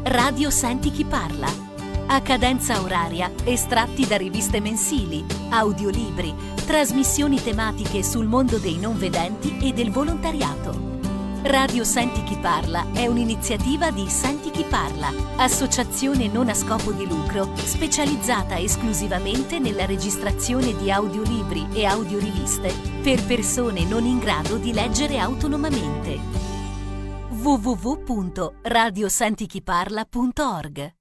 Radio Senti chi parla. A cadenza oraria, estratti da riviste mensili, audiolibri, trasmissioni tematiche sul mondo dei non vedenti e del volontariato. Radio Senti chi parla è un'iniziativa di Senti chi parla, associazione non a scopo di lucro specializzata esclusivamente nella registrazione di audiolibri e audioriviste per persone non in grado di leggere autonomamente. www.radiosentichiparla.org.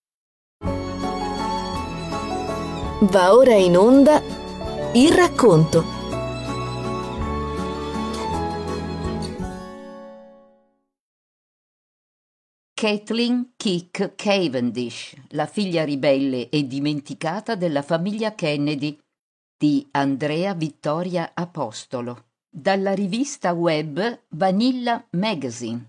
Va ora in onda il racconto. Kathleen Kick Cavendish, la figlia ribelle e dimenticata della famiglia Kennedy, di Andrea Vittoria Apostolo, dalla rivista web Vanilla Magazine.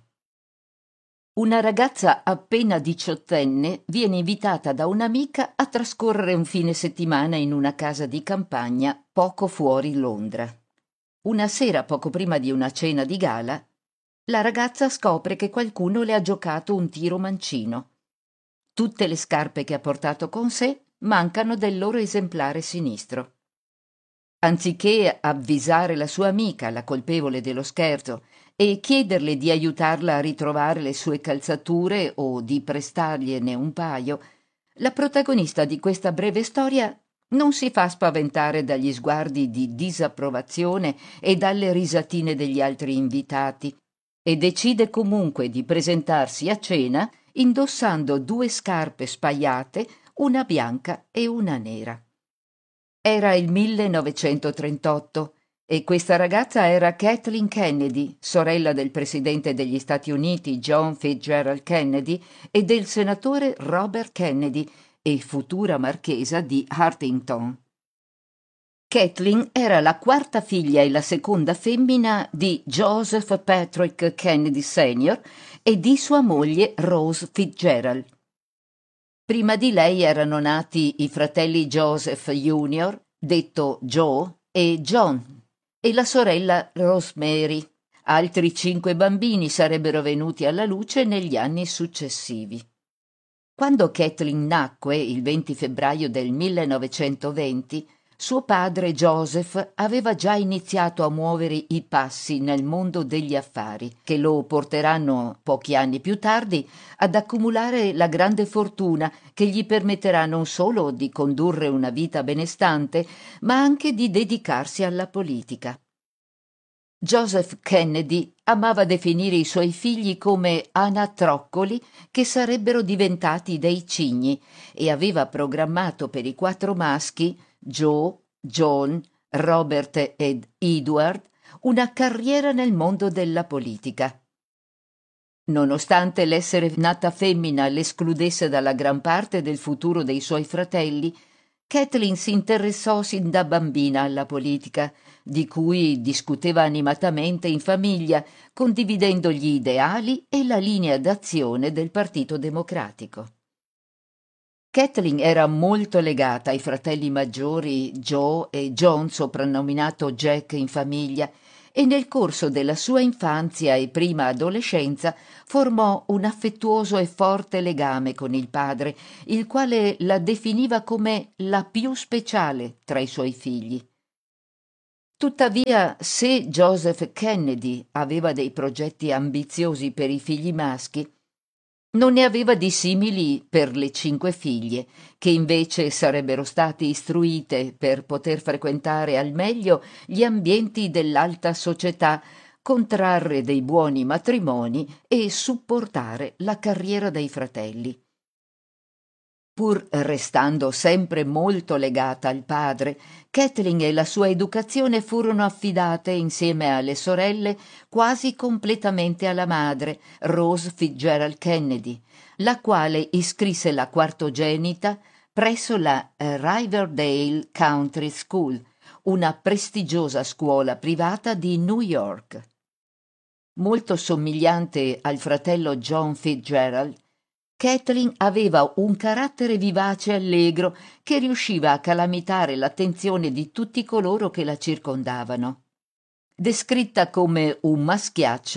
Una ragazza appena diciottenne viene invitata da un'amica a trascorrere un fine settimana in una casa di campagna poco fuori Londra. Una sera, poco prima di una cena di gala, la ragazza scopre che qualcuno le ha giocato un tiro mancino. Tutte le scarpe che ha portato con sé mancano del loro esemplare sinistro. Anziché avvisare la sua amica, la colpevole dello scherzo, e chiederle di aiutarla a ritrovare le sue calzature o di prestargliene un paio, la protagonista di questa breve storia non si fa spaventare dagli sguardi di disapprovazione e dalle risatine degli altri invitati e decide comunque di presentarsi a cena indossando 2 scarpe spaiate, una bianca e una nera. Era il 1938 e questa ragazza era Kathleen Kennedy, sorella del presidente degli Stati Uniti John Fitzgerald Kennedy e del senatore Robert Kennedy e futura marchesa di Hartington. Kathleen era la quarta figlia e la seconda femmina di Joseph Patrick Kennedy Sr. e di sua moglie Rose Fitzgerald. Prima di lei erano nati i fratelli Joseph Jr., detto Joe, e John, e la sorella Rosemary. Altri 5 bambini sarebbero venuti alla luce negli anni successivi. Quando Kathleen nacque, il 20 febbraio del 1920, suo padre Joseph aveva già iniziato a muovere i passi nel mondo degli affari, che lo porteranno, pochi anni più tardi, ad accumulare la grande fortuna che gli permetterà non solo di condurre una vita benestante, ma anche di dedicarsi alla politica. Joseph Kennedy amava definire i suoi figli come anatroccoli che sarebbero diventati dei cigni e aveva programmato per i 4 maschi, Joe, John, Robert ed Edward, una carriera nel mondo della politica. Nonostante l'essere nata femmina l'escludesse dalla gran parte del futuro dei suoi fratelli, Kathleen si interessò sin da bambina alla politica, di cui discuteva animatamente in famiglia, condividendo gli ideali e la linea d'azione del Partito Democratico. Kathleen era molto legata ai fratelli maggiori Joe e John, soprannominato Jack in famiglia, e nel corso della sua infanzia e prima adolescenza formò un affettuoso e forte legame con il padre, il quale la definiva come la più speciale tra i suoi figli. Tuttavia, se Joseph Kennedy aveva dei progetti ambiziosi per i figli maschi, non ne aveva di simili per le 5 figlie, che invece sarebbero state istruite per poter frequentare al meglio gli ambienti dell'alta società, contrarre dei buoni matrimoni e supportare la carriera dei fratelli. Pur restando sempre molto legata al padre, Kathleen e la sua educazione furono affidate, insieme alle sorelle, quasi completamente alla madre, Rose Fitzgerald Kennedy, la quale iscrisse la quartogenita presso la Riverdale Country School, una prestigiosa scuola privata di New York. Molto somigliante al fratello John Fitzgerald, Kathleen aveva un carattere vivace e allegro che riusciva a calamitare l'attenzione di tutti coloro che la circondavano. Descritta come un maschiaccio,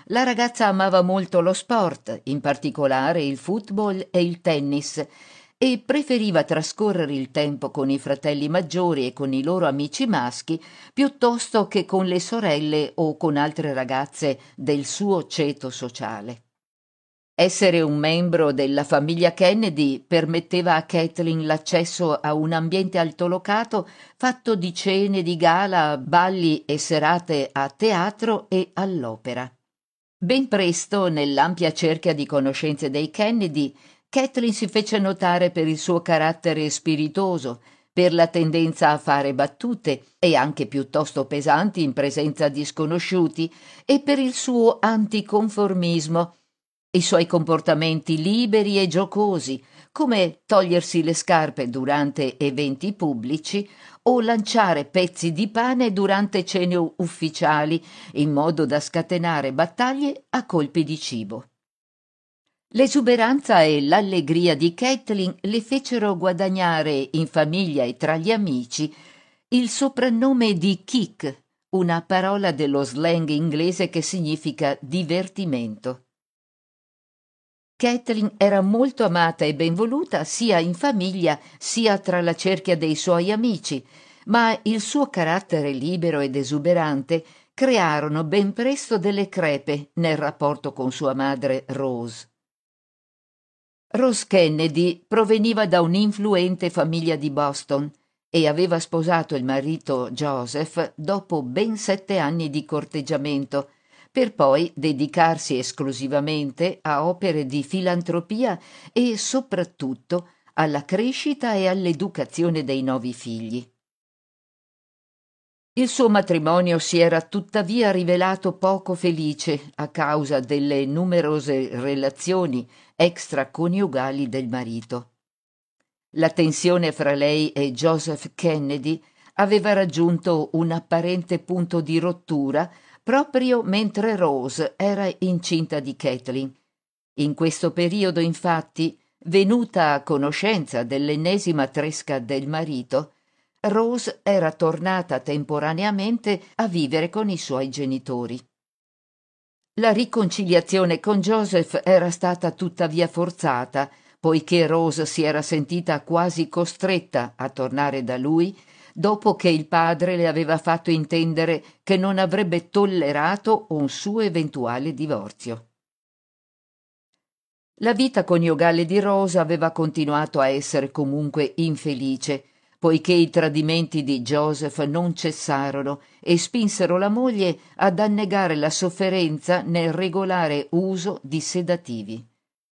La ragazza amava molto lo sport, in particolare il football e il tennis, e preferiva trascorrere il tempo con i fratelli maggiori e con i loro amici maschi piuttosto che con le sorelle o con altre ragazze del suo ceto sociale. Essere un membro della famiglia Kennedy permetteva a Kathleen l'accesso a un ambiente altolocato fatto di cene di gala, balli e serate a teatro e all'opera. Ben presto, nell'ampia cerchia di conoscenze dei Kennedy, Kathleen si fece notare per il suo carattere spiritoso, per la tendenza a fare battute, e anche piuttosto pesanti in presenza di sconosciuti, e per il suo anticonformismo, i suoi comportamenti liberi e giocosi, come togliersi le scarpe durante eventi pubblici o lanciare pezzi di pane durante cene ufficiali, in modo da scatenare battaglie a colpi di cibo. L'esuberanza e l'allegria di Kathleen le fecero guadagnare in famiglia e tra gli amici il soprannome di Kick, una parola dello slang inglese che significa divertimento. Kathleen era molto amata e ben voluta sia in famiglia sia tra la cerchia dei suoi amici, ma il suo carattere libero ed esuberante crearono ben presto delle crepe nel rapporto con sua madre Rose. Rose Kennedy proveniva da un'influente famiglia di Boston e aveva sposato il marito Joseph dopo ben 7 anni di corteggiamento, per poi dedicarsi esclusivamente a opere di filantropia e soprattutto alla crescita e all'educazione dei 9 figli. Il suo matrimonio si era tuttavia rivelato poco felice a causa delle numerose relazioni extraconiugali del marito. La tensione fra lei e Joseph Kennedy aveva raggiunto un apparente punto di rottura proprio mentre Rose era incinta di Kathleen. In questo periodo, infatti, venuta a conoscenza dell'ennesima tresca del marito, Rose era tornata temporaneamente a vivere con i suoi genitori. La riconciliazione con Joseph era stata tuttavia forzata, poiché Rose si era sentita quasi costretta a tornare da lui dopo che il padre le aveva fatto intendere che non avrebbe tollerato un suo eventuale divorzio. La vita coniugale di Rose aveva continuato a essere comunque infelice, poiché i tradimenti di Joseph non cessarono e spinsero la moglie ad annegare la sofferenza nel regolare uso di sedativi.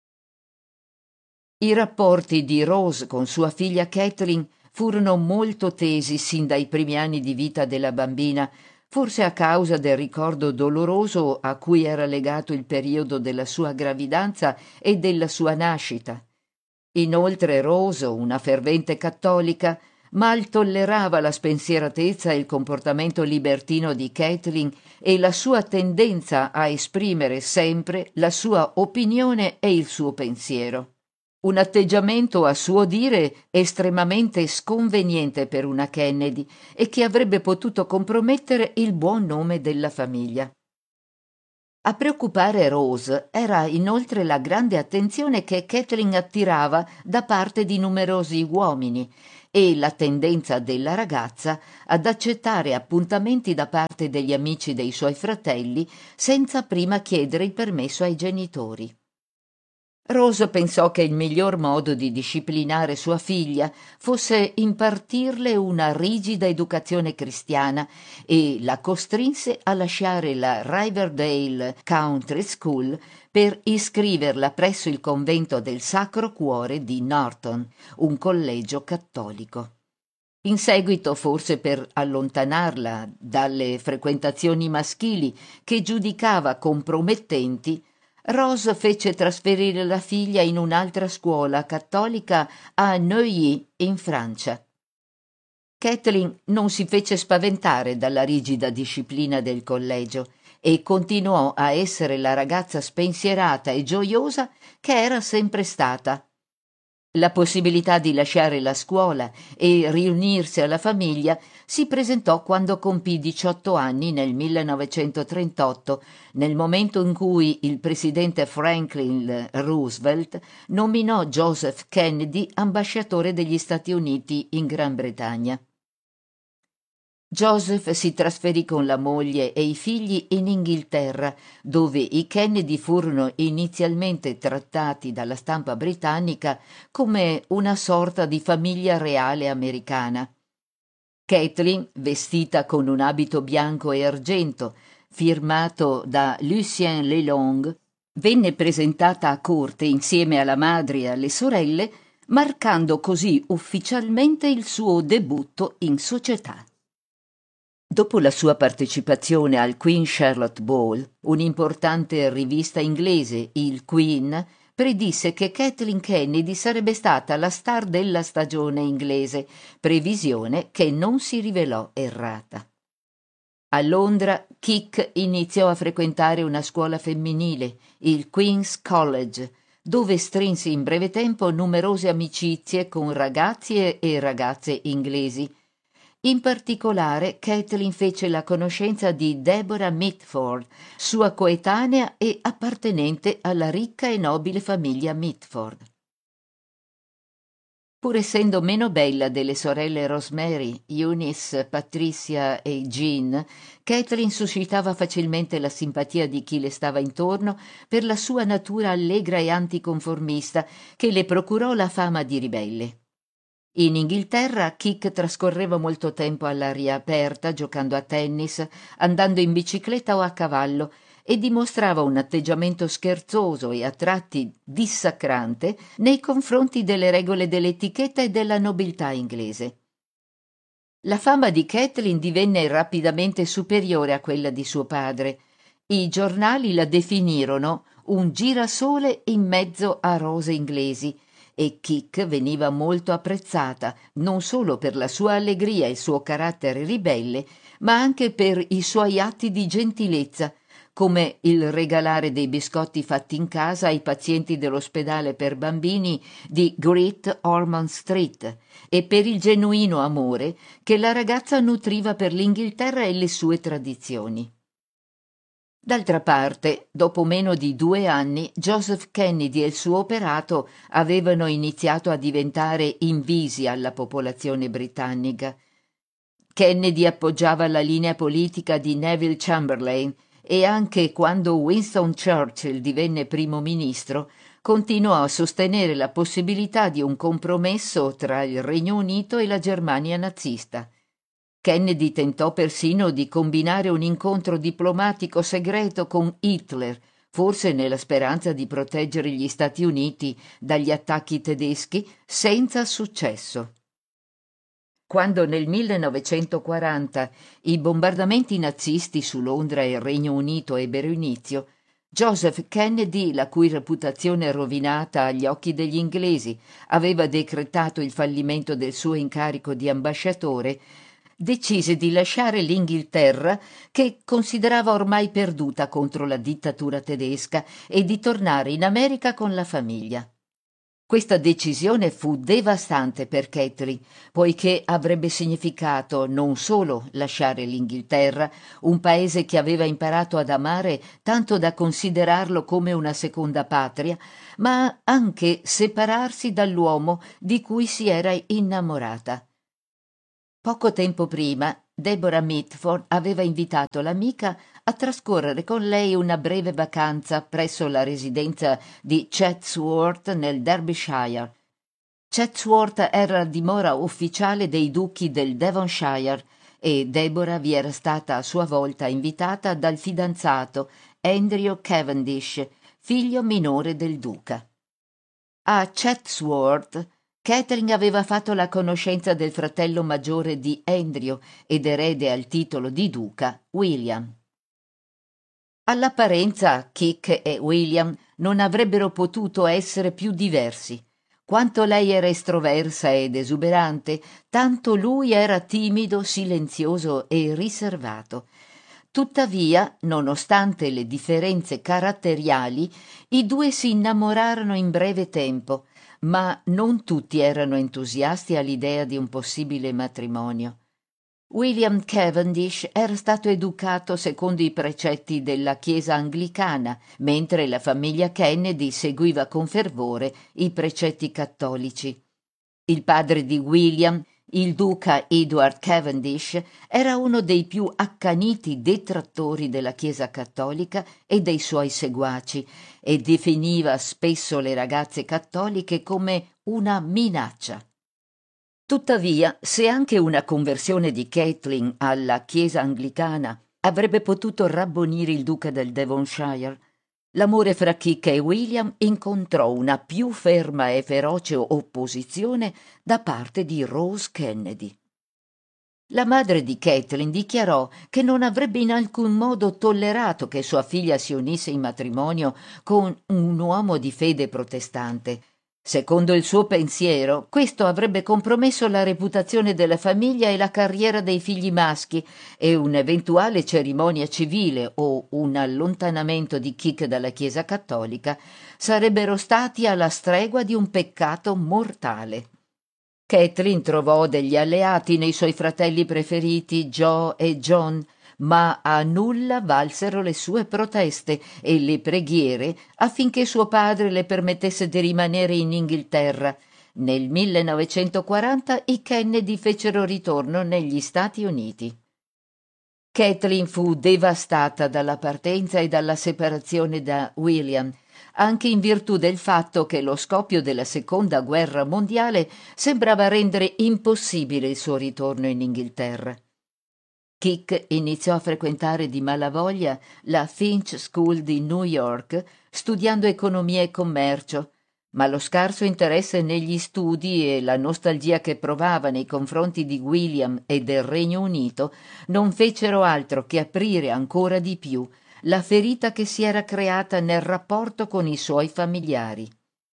I rapporti di Rose con sua figlia Kathleen furono molto tesi sin dai primi anni di vita della bambina, forse a causa del ricordo doloroso a cui era legato il periodo della sua gravidanza e della sua nascita. Inoltre Rose, una fervente cattolica, mal tollerava la spensieratezza e il comportamento libertino di Kathleen e la sua tendenza a esprimere sempre la sua opinione e il suo pensiero. Un atteggiamento, a suo dire, estremamente sconveniente per una Kennedy e che avrebbe potuto compromettere il buon nome della famiglia. A preoccupare Rose era inoltre la grande attenzione che Kathleen attirava da parte di numerosi uomini e la tendenza della ragazza ad accettare appuntamenti da parte degli amici dei suoi fratelli senza prima chiedere il permesso ai genitori. Rose pensò che il miglior modo di disciplinare sua figlia fosse impartirle una rigida educazione cristiana e la costrinse a lasciare la Riverdale Country School per iscriverla presso il convento del Sacro Cuore di Norton, un collegio cattolico. In seguito, forse per allontanarla dalle frequentazioni maschili che giudicava compromettenti, Rose fece trasferire la figlia in un'altra scuola cattolica a Neuilly, in Francia. Kathleen non si fece spaventare dalla rigida disciplina del collegio e continuò a essere la ragazza spensierata e gioiosa che era sempre stata. La possibilità di lasciare la scuola e riunirsi alla famiglia si presentò quando compì 18 anni nel 1938, nel momento in cui il presidente Franklin Roosevelt nominò Joseph Kennedy ambasciatore degli Stati Uniti in Gran Bretagna. Joseph si trasferì con la moglie e i figli in Inghilterra, dove i Kennedy furono inizialmente trattati dalla stampa britannica come una sorta di famiglia reale americana. Kathleen, vestita con un abito bianco e argento, firmato da Lucien Lelong, venne presentata a corte insieme alla madre e alle sorelle, marcando così ufficialmente il suo debutto in società. Dopo la sua partecipazione al Queen Charlotte Ball, un'importante rivista inglese, il Queen, predisse che Kathleen Kennedy sarebbe stata la star della stagione inglese, previsione che non si rivelò errata. A Londra, Kik iniziò a frequentare una scuola femminile, il Queen's College, dove strinse in breve tempo numerose amicizie con ragazzi e ragazze inglesi. In particolare, Kathleen fece la conoscenza di Deborah Mitford, sua coetanea e appartenente alla ricca e nobile famiglia Mitford. Pur essendo meno bella delle sorelle Rosemary, Eunice, Patricia e Jean, Kathleen suscitava facilmente la simpatia di chi le stava intorno per la sua natura allegra e anticonformista, che le procurò la fama di ribelle. In Inghilterra Kik trascorreva molto tempo all'aria aperta, giocando a tennis, andando in bicicletta o a cavallo, e dimostrava un atteggiamento scherzoso e a tratti dissacrante nei confronti delle regole dell'etichetta e della nobiltà inglese. La fama di Kathleen divenne rapidamente superiore a quella di suo padre. I giornali la definirono un girasole in mezzo a rose inglesi, e Kik veniva molto apprezzata non solo per la sua allegria e il suo carattere ribelle, ma anche per i suoi atti di gentilezza, come il regalare dei biscotti fatti in casa ai pazienti dell'ospedale per bambini di Great Ormond Street, e per il genuino amore che la ragazza nutriva per l'Inghilterra e le sue tradizioni. D'altra parte, dopo meno di 2 anni, Joseph Kennedy e il suo operato avevano iniziato a diventare invisi alla popolazione britannica. Kennedy appoggiava la linea politica di Neville Chamberlain e anche quando Winston Churchill divenne primo ministro, continuò a sostenere la possibilità di un compromesso tra il Regno Unito e la Germania nazista. Kennedy tentò persino di combinare un incontro diplomatico segreto con Hitler, forse nella speranza di proteggere gli Stati Uniti dagli attacchi tedeschi, senza successo. Quando nel 1940 i bombardamenti nazisti su Londra e il Regno Unito ebbero inizio, Joseph Kennedy, la cui reputazione rovinata agli occhi degli inglesi aveva decretato il fallimento del suo incarico di ambasciatore, decise di lasciare l'Inghilterra, che considerava ormai perduta contro la dittatura tedesca, e di tornare in America con la famiglia. Questa decisione fu devastante per Kathleen, poiché avrebbe significato non solo lasciare l'Inghilterra, un paese che aveva imparato ad amare tanto da considerarlo come una seconda patria, ma anche separarsi dall'uomo di cui si era innamorata. Poco tempo prima, Deborah Mitford aveva invitato l'amica a trascorrere con lei una breve vacanza presso la residenza di Chatsworth nel Derbyshire. Chatsworth era la dimora ufficiale dei duchi del Devonshire e Deborah vi era stata a sua volta invitata dal fidanzato Andrew Cavendish, figlio minore del duca. A Chatsworth Kathleen aveva fatto la conoscenza del fratello maggiore di Andrew ed erede al titolo di duca, William. All'apparenza Kik e William non avrebbero potuto essere più diversi. Quanto lei era estroversa ed esuberante, tanto lui era timido, silenzioso e riservato. Tuttavia, nonostante le differenze caratteriali, i due si innamorarono in breve tempo, ma non tutti erano entusiasti all'idea di un possibile matrimonio. William Cavendish era stato educato secondo i precetti della Chiesa anglicana, mentre la famiglia Kennedy seguiva con fervore i precetti cattolici. Il padre di William, il duca Edward Cavendish, era uno dei più accaniti detrattori della Chiesa cattolica e dei suoi seguaci e definiva spesso le ragazze cattoliche come una minaccia. Tuttavia, se anche una conversione di Caitlin alla Chiesa anglicana avrebbe potuto rabbonire il duca del Devonshire, l'amore fra Kik e William incontrò una più ferma e feroce opposizione da parte di Rose Kennedy. La madre di Caitlin dichiarò che non avrebbe in alcun modo tollerato che sua figlia si unisse in matrimonio con un uomo di fede protestante. Secondo il suo pensiero, questo avrebbe compromesso la reputazione della famiglia e la carriera dei figli maschi e un'eventuale cerimonia civile o un allontanamento di Kik dalla Chiesa cattolica sarebbero stati alla stregua di un peccato mortale. Caitlin trovò degli alleati nei suoi fratelli preferiti Joe e John, ma a nulla valsero le sue proteste e le preghiere affinché suo padre le permettesse di rimanere in Inghilterra. Nel 1940 i Kennedy fecero ritorno negli Stati Uniti. Caitlin fu devastata dalla partenza e dalla separazione da William, anche in virtù del fatto che lo scoppio della Seconda Guerra Mondiale sembrava rendere impossibile il suo ritorno in Inghilterra. Kik iniziò a frequentare di malavoglia la Finch School di New York, studiando economia e commercio, ma lo scarso interesse negli studi e la nostalgia che provava nei confronti di William e del Regno Unito non fecero altro che aprire ancora di più la ferita che si era creata nel rapporto con i suoi familiari.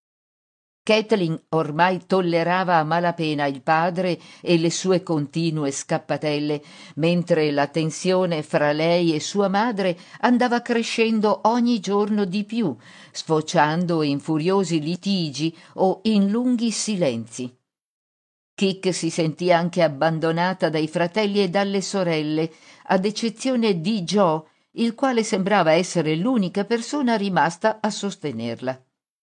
Caitlin ormai tollerava a malapena il padre e le sue continue scappatelle, mentre la tensione fra lei e sua madre andava crescendo ogni giorno di più, sfociando in furiosi litigi o in lunghi silenzi. Kik si sentì anche abbandonata dai fratelli e dalle sorelle, ad eccezione di Joe, il quale sembrava essere l'unica persona rimasta a sostenerla.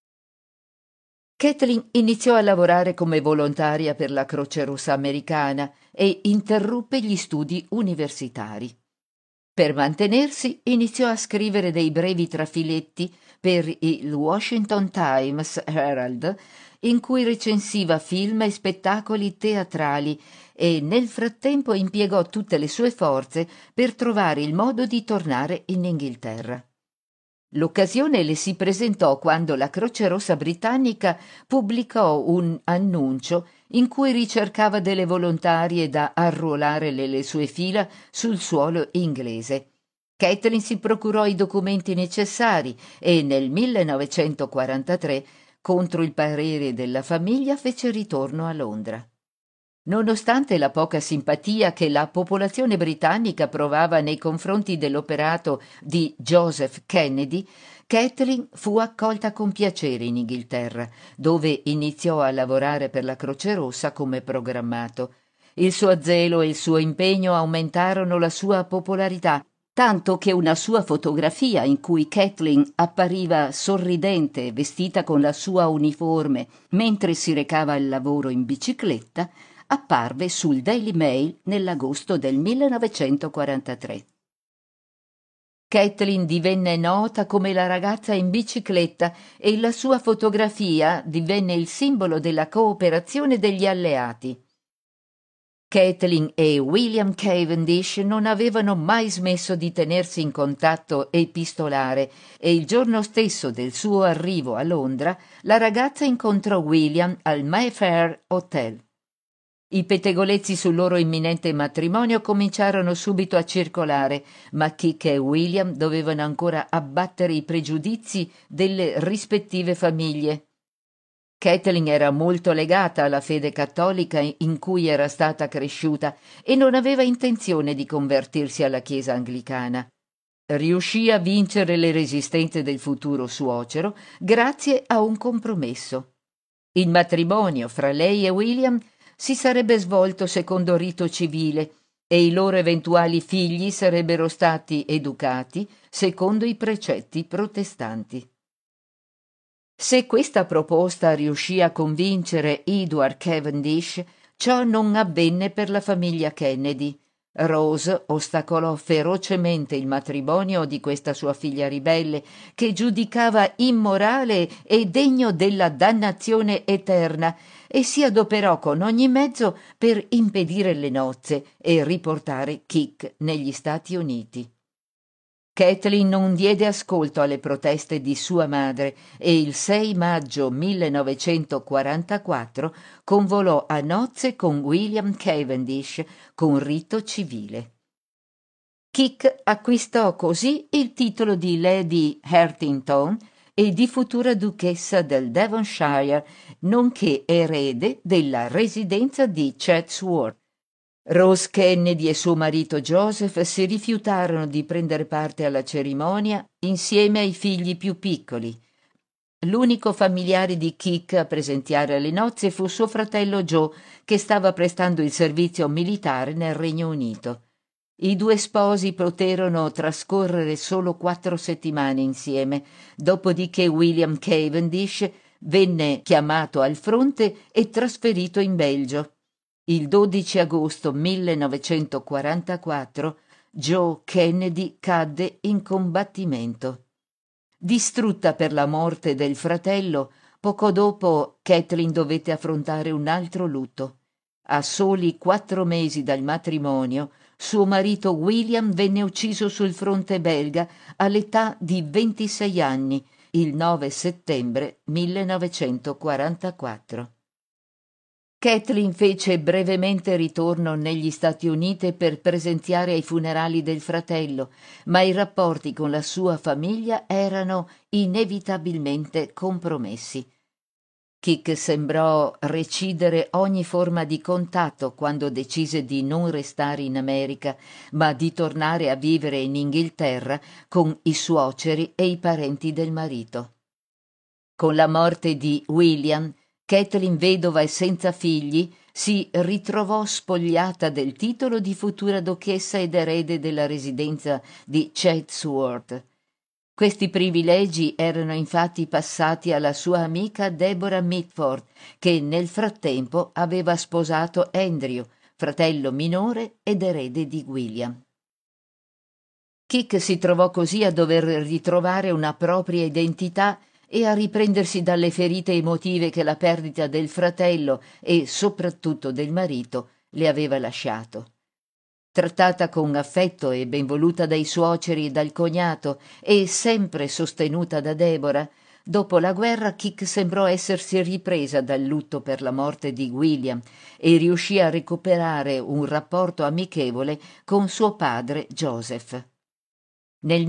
Caitlin iniziò a lavorare come volontaria per la Croce Rossa americana e interruppe gli studi universitari. Per mantenersi iniziò a scrivere dei brevi trafiletti per il Washington Times Herald, in cui recensiva film e spettacoli teatrali e nel frattempo impiegò tutte le sue forze per trovare il modo di tornare in Inghilterra. L'occasione le si presentò quando la Croce Rossa britannica pubblicò un annuncio in cui ricercava delle volontarie da arruolare nelle sue fila sul suolo inglese. Caitlin si procurò i documenti necessari e nel 1943, contro il parere della famiglia, fece ritorno a Londra. Nonostante la poca simpatia che la popolazione britannica provava nei confronti dell'operato di Joseph Kennedy, Caitlin fu accolta con piacere in Inghilterra, dove iniziò a lavorare per la Croce Rossa come programmato. Il suo zelo e il suo impegno aumentarono la sua popolarità, tanto che una sua fotografia in cui Caitlin appariva sorridente, vestita con la sua uniforme, mentre si recava al lavoro in bicicletta, apparve sul Daily Mail nell'agosto del 1943. Caitlin divenne nota come la ragazza in bicicletta e la sua fotografia divenne il simbolo della cooperazione degli alleati. Caitlin e William Cavendish non avevano mai smesso di tenersi in contatto epistolare e il giorno stesso del suo arrivo a Londra la ragazza incontrò William al Mayfair Hotel. I pettegolezzi sul loro imminente matrimonio cominciarono subito a circolare, ma Kik e William dovevano ancora abbattere i pregiudizi delle rispettive famiglie. Caitlin era molto legata alla fede cattolica in cui era stata cresciuta e non aveva intenzione di convertirsi alla Chiesa anglicana. Riuscì a vincere le resistenze del futuro suocero grazie a un compromesso. Il matrimonio fra lei e William si sarebbe svolto secondo rito civile e i loro eventuali figli sarebbero stati educati secondo i precetti protestanti. Se questa proposta riuscì a convincere Edward Cavendish, ciò non avvenne per la famiglia Kennedy. Rose ostacolò ferocemente il matrimonio di questa sua figlia ribelle, che giudicava immorale e degno della dannazione eterna, e si adoperò con ogni mezzo per impedire le nozze e riportare Kik negli Stati Uniti. Kathleen non diede ascolto alle proteste di sua madre e il 6 maggio 1944 convolò a nozze con William Cavendish con rito civile. Kik acquistò così il titolo di Lady Hartington e di futura duchessa del Devonshire, nonché erede della residenza di Chatsworth. Rose Kennedy e suo marito Joseph si rifiutarono di prendere parte alla cerimonia insieme ai figli più piccoli. L'unico familiare di Kik a presenziare alle nozze fu suo fratello Joe, che stava prestando il servizio militare nel Regno Unito. I due sposi poterono trascorrere solo 4 settimane insieme, dopodiché William Cavendish venne chiamato al fronte e trasferito in Belgio. Il 12 agosto 1944 Joe Kennedy cadde in combattimento. Distrutta per la morte del fratello, poco dopo Kathleen dovette affrontare un altro lutto. A soli 4 mesi dal matrimonio, suo marito William venne ucciso sul fronte belga all'età di 26 anni, il 9 settembre 1944. Kathleen fece brevemente ritorno negli Stati Uniti per presenziare ai funerali del fratello, ma i rapporti con la sua famiglia erano inevitabilmente compromessi. Kik sembrò recidere ogni forma di contatto quando decise di non restare in America, ma di tornare a vivere in Inghilterra con i suoceri e i parenti del marito. Con la morte di William, Kathleen, vedova e senza figli, si ritrovò spogliata del titolo di futura duchessa ed erede della residenza di Chatsworth. Questi privilegi erano infatti passati alla sua amica Deborah Mitford, che nel frattempo aveva sposato Andrew, fratello minore ed erede di William. Kik si trovò così a dover ritrovare una propria identità e a riprendersi dalle ferite emotive che la perdita del fratello e soprattutto del marito le aveva lasciato. Trattata con affetto e benvoluta dai suoceri e dal cognato e sempre sostenuta da Deborah, dopo la guerra Kik sembrò essersi ripresa dal lutto per la morte di William e riuscì a recuperare un rapporto amichevole con suo padre Joseph. Nel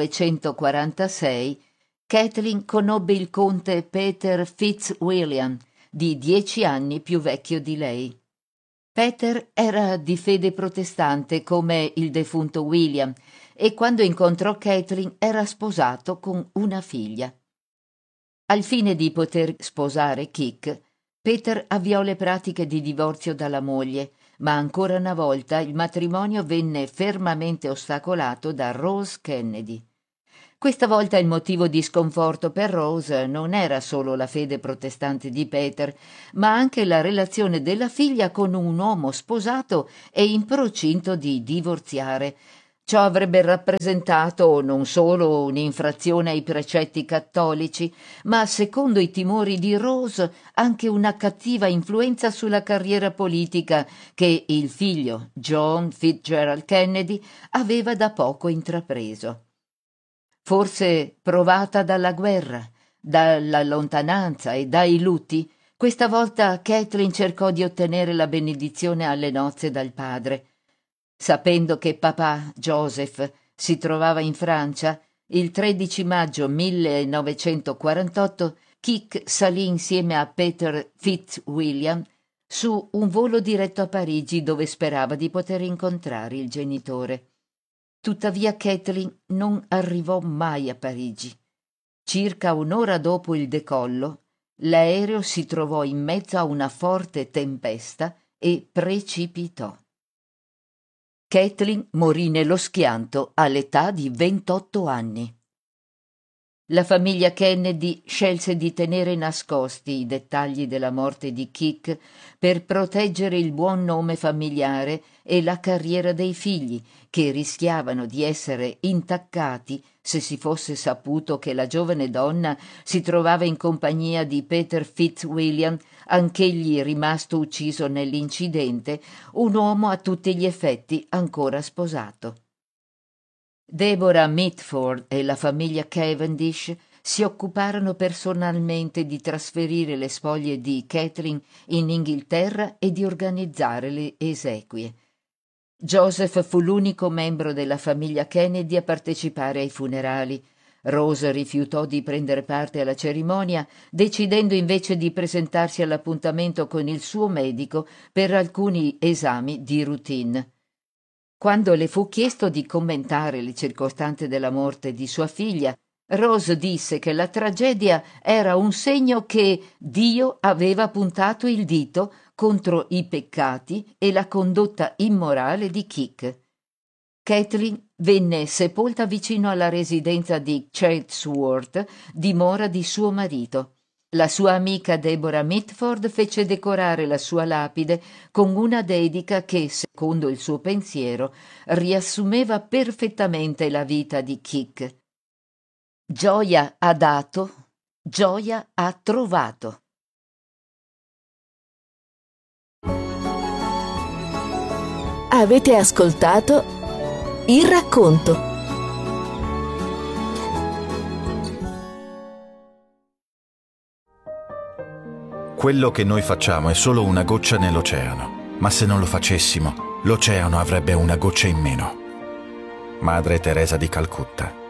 1946 Kathleen conobbe il conte Peter Fitzwilliam, di 10 anni più vecchio di lei. Peter era di fede protestante come il defunto William e quando incontrò Kathleen era sposato con una figlia. Al fine di poter sposare Kik, Peter avviò le pratiche di divorzio dalla moglie, ma ancora una volta il matrimonio venne fermamente ostacolato da Rose Kennedy. Questa volta il motivo di sconforto per Rose non era solo la fede protestante di Peter, ma anche la relazione della figlia con un uomo sposato e in procinto di divorziare. Ciò avrebbe rappresentato non solo un'infrazione ai precetti cattolici, ma, secondo i timori di Rose, anche una cattiva influenza sulla carriera politica che il figlio, John Fitzgerald Kennedy, aveva da poco intrapreso. Forse provata dalla guerra, dalla lontananza e dai lutti, questa volta Kathleen cercò di ottenere la benedizione alle nozze dal padre. Sapendo che papà, Joseph, si trovava in Francia, il 13 maggio 1948 Kik salì insieme a Peter Fitzwilliam su un volo diretto a Parigi dove sperava di poter incontrare il genitore. Tuttavia Kathleen non arrivò mai a Parigi. Circa un'ora dopo il decollo, L'aereo si trovò in mezzo a una forte tempesta e precipitò. Kathleen morì nello schianto all'età di 28 anni. La famiglia Kennedy scelse di tenere nascosti i dettagli della morte di Kik per proteggere il buon nome familiare e la carriera dei figli, che rischiavano di essere intaccati se si fosse saputo che la giovane donna si trovava in compagnia di Peter Fitzwilliam, anch'egli rimasto ucciso nell'incidente, un uomo a tutti gli effetti ancora sposato. Deborah Mitford e la famiglia Cavendish si occuparono personalmente di trasferire le spoglie di Kathleen in Inghilterra e di organizzare le esequie. Joseph fu l'unico membro della famiglia Kennedy a partecipare ai funerali. Rose rifiutò di prendere parte alla cerimonia, decidendo invece di presentarsi all'appuntamento con il suo medico per alcuni esami di routine. Quando le fu chiesto di commentare le circostanze della morte di sua figlia, Rose disse che la tragedia era un segno che Dio aveva puntato il dito contro i peccati e la condotta immorale di Kik. Kathleen venne sepolta vicino alla residenza di Chatsworth, dimora di suo marito. La sua amica Deborah Mitford fece decorare la sua lapide con una dedica che, secondo il suo pensiero, riassumeva perfettamente la vita di Kik. Gioia ha dato, gioia ha trovato. Avete ascoltato Il racconto. Quello che noi facciamo è solo una goccia nell'oceano, ma se non lo facessimo, l'oceano avrebbe una goccia in meno. Madre Teresa di Calcutta.